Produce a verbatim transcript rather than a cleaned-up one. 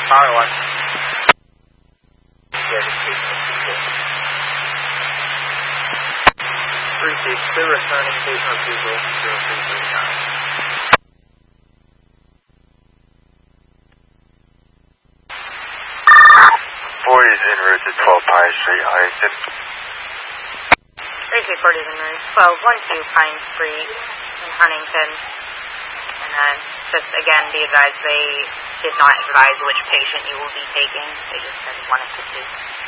Power one. three six two, returning patient refusal zero three three nine. forty is en route to twelve Pine Street, Huntington. three three forty is en route, twelve one two Pine Street in Huntington. And then, just again, be advised they did not advise which patient you will be taking. They just said one of the two.